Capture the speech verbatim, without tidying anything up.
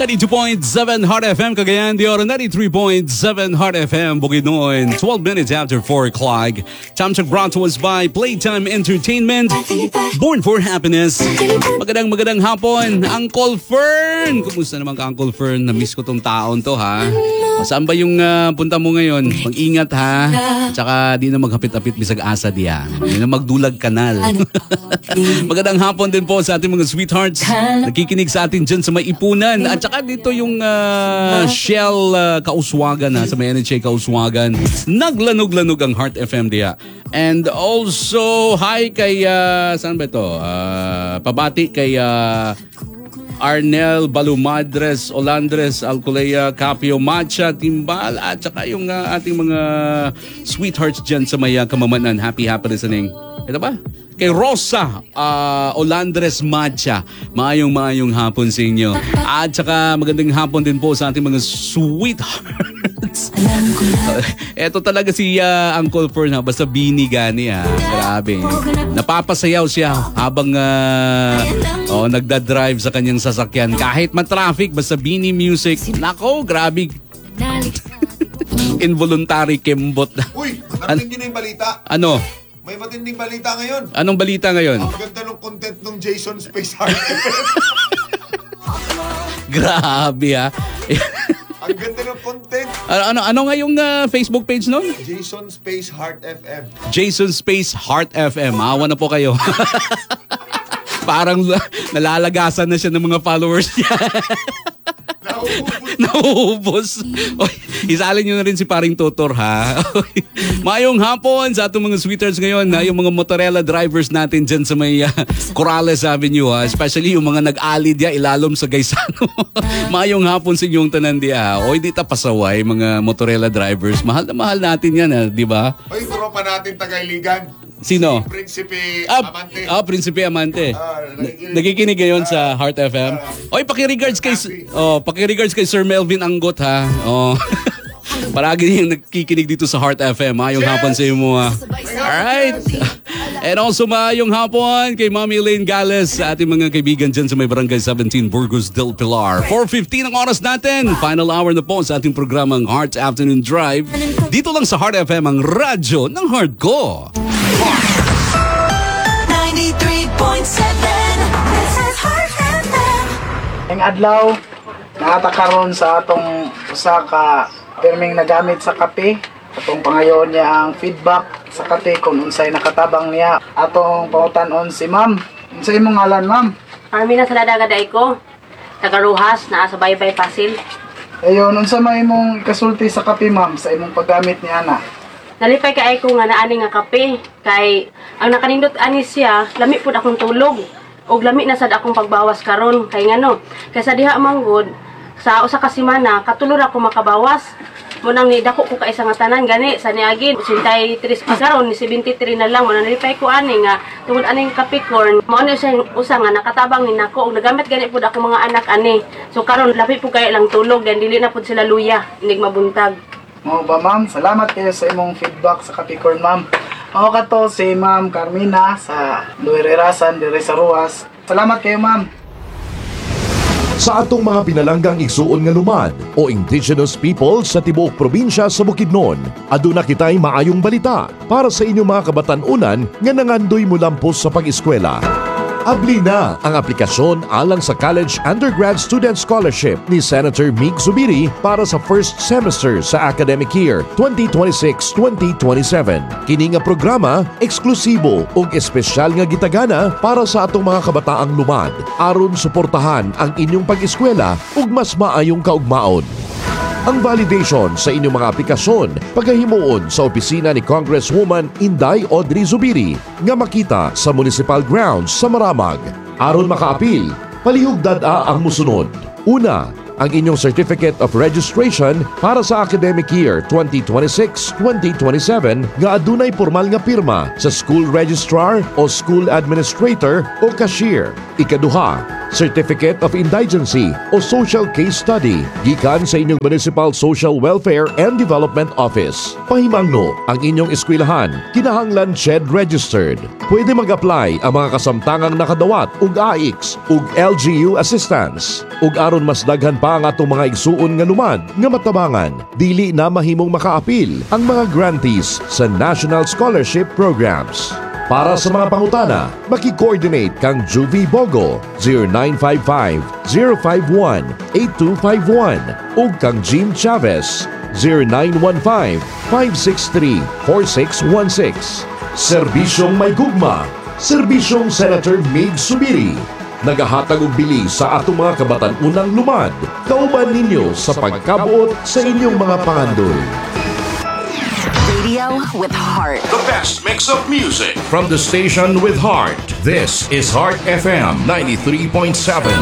ninety-two point seven Heart F M Cagayan de Oro, ninety-three point seven Heart F M Bukidnon. twelve minutes after four o'clock. Time check brought to us by Playtime Entertainment. Born for Happiness. Magandang magandang hapon, Uncle Fern. Kumusta naman ka, Uncle Fern? Na-miss ko tong taon to, ha? O, saan ba yung uh, punta mo ngayon? Mag-ingat, ha? Tsaka di na maghapit-apit bisag asa diya. Di na magdulag kanal. Magandang hapon din po sa ating mga sweethearts. Nakikinig sa atin dyan sa may Ipunan. At saka dito yung uh, Shell uh, Kauswagan, ha? Sa may N H A Kauswagan. Naglanog-lanog ang Heart F M diya. And also, hi kay, uh, saan ba ito? Uh, pabati kay uh, Arnel Balumadres, Olandres, Alcolea, Capio, Macha, Timbal, at saka yung uh, ating mga sweethearts dyan sa may uh, Kamamanan. Happy, happy listening. Ito ba? Kay Rosa uh, Olandres Macha. Maayong-maayong hapon sa inyo. At saka magandang hapon din po sa ating mga sweethearts. uh, eto talaga si uh, Uncle Fern, ha? Basta bini gani, ha? Grabe. Napapasayaw siya habang uh, oh, nagdadrive sa kanyang sasakyan. Kahit ma-traffic, basta bini music. Nako, grabe. Involuntary kembot. Uy, narating nyo na yung balita. Ano? May matinding balita ngayon. Anong balita ngayon? Ang ganda ng content ng Jason Space Heart F M. Grabe, ha? Ang ganda ng content. ano, ano, ano nga yung uh, Facebook page nun? Jason Space Heart F M. Jason Space Heart F M. Awa na po kayo. Parang nalalagasan na siya ng mga followers niya. Nauubos. Oy, isalin nyo na rin si paring Tutor, ha? Mayong hapon sa atong mga sweethearts ngayon, ha? Yung mga motorella drivers natin dyan sa may uh, Corrales Avenue, ha? Especially yung mga nag-alid ya ilalom sa Gaisano. Mayong hapon sa inyong tanan diya. O hindi ta pasaway mga motorella drivers. Mahal na mahal natin yan, ha? Di ba? Oy, tropa natin Tagailigan. Sino? Si Prinsipe ah, Amante. Ah, Prinsipe Amante. Ah, nakikinig, nakikinig ngayon uh, sa Heart F M. Uh, Oy, paki-regards kay oh, paki-regards kay Sir Melvin Anggot, ha. Oh. Paragi yung nakikinig dito sa Heart F M, ha. Yung hapon sa mo, ha. Alright. And also maayong hapon kay Mami Elaine Gales sa ating mga kaibigan dyan sa may Barangay seventeen, Burgos del Pilar. four fifteen ang oras natin. Final hour na po sa ating programang Heart Afternoon Drive. Dito lang sa Heart F M, ang radyo ng heart ko. ninety-three point seven, this is Heart F M. Ang adlaw, nakatakaroon sa atong usa ka pirming nagamit sa kape. Atong pangayon niya ang feedback sa kape kung unsay nakatabang niya. Atong pautanon si ma'am. Unsay imong ngalan, ma'am? Armina Saladagaday ko. Tagaruhas, naa sa Baybay Pasil. Ayon, unsa may imong ikasulti sa kape, ma'am, sa imong paggamit ni ana? Nalipay kay ko nga naani nga kape. Kay ang nakanindot ani siya, lami pud akong tulog. Og lami na sad akong pagbawas karon. Kay ngano, kay sa diha manggod sa usa ka semana katulor ako makabawas. Munang ni dako ko kaisa nga tanan gani sa niagin eighty-three pa karon ni seventy-three na lang. Munang nalipay ko ani nga tungod aning kape corn. Mao ni siya usa nga nakatabang ni nako og nagamit gani pud ako mga anak ani. So karon labi pud kay lang tulog dan dili na pud sila luya, inig mabuntag. Mao ba, ma'am? Salamat kayo sa imong feedback sa kape corn, ma'am. Mao kato si Ma'am Carmina sa Luirerasan dire sa Ruas. Salamat kayo, ma'am. Sa atong mga pinalanggang igsuon nga lumad o indigenous people sa tibuok probinsya sa Bukidnon, aduna kitay maayong balita para sa inyong mga kabatan-unan nga nangandoy mulampos sa pag-eskwela. Abli na ang aplikasyon alang sa College Undergrad Student Scholarship ni Senator Mig Zubiri para sa first semester sa academic year twenty twenty-six twenty twenty-seven. Kini nga programa eksklusibo ug espesyal nga gitagana para sa atong mga kabataang lumad aron suportahan ang inyong pag-eskwela ug mas maayong kaugmaon. Ang validation sa inyong mga aplikasyon pagkahimuon sa opisina ni Congresswoman Inday Audrey Zubiri nga makita sa municipal grounds sa Maramag. Aron makaapil, palihugdad-a ang musunod. Una, ang inyong Certificate of Registration para sa academic year twenty twenty-six twenty twenty-seven nga adunay formal nga pirma sa school registrar o school administrator o cashier. Ikaduha, Certificate of Indigency o Social Case Study gikan sa inyong Municipal Social Welfare and Development Office. Pahimangno ang inyong eskwelahan kinahanglan S H E D registered. Pwede mag-apply ang mga kasamtangang nakadawat ug A I X ug L G U assistance. Ug aron mas daghan pa ang atong mga igsuon nga lumad nga matabangan, dili na mahimong makaapil ang mga grantees sa National Scholarship Programs. Para sa mga pangutana, maki-coordinate kang Juvie Bogo zero nine five five, zero five one, eight two five one ug kang Jim Chavez zero nine one five, five six three, four six one six. Serbisyong may gugma, Serbisyong Senator Mig Subiri. Nagahatag og bili sa atong mga kabatan-unang lumad. Kauban ninyo sa pagkabuot sa inyong mga pangandoy. Radio with heart. The best mix of music from the station with heart. This is Heart F M ninety-three point seven.